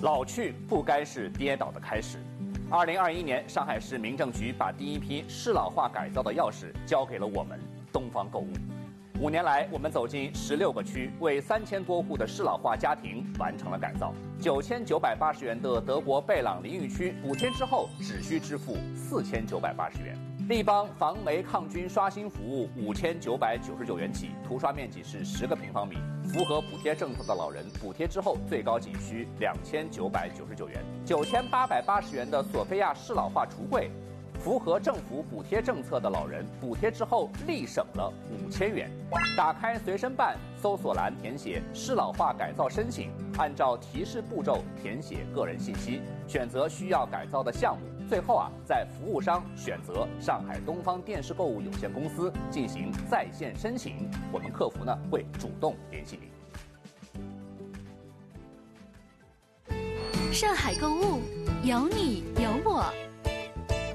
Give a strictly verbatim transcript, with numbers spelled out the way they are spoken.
老去不该是跌倒的开始。二零二一年，上海市民政局把第一批适老化改造的钥匙交给了我们东方购物。五年来，我们走进十六个区，为三千多户的适老化家庭完成了改造。九千九百八十元的德国贝朗淋浴区，补贴之后只需支付四千九百八十元。立邦防霉抗菌刷新服务五千九百九十九元起，涂刷面积是十个平方米。符合补贴政策的老人，补贴之后最高仅需两千九百九十九元。九千八百八十元的索菲亚适老化橱柜，符合政府补贴政策的老人，补贴之后立省了五千元。打开随身办，搜索栏填写适老化改造申请，按照提示步骤填写个人信息，选择需要改造的项目。最后啊，在服务商选择上海东方电视购物有限公司进行在线申请，我们客服呢会主动联系您。 上海购物，有你有我。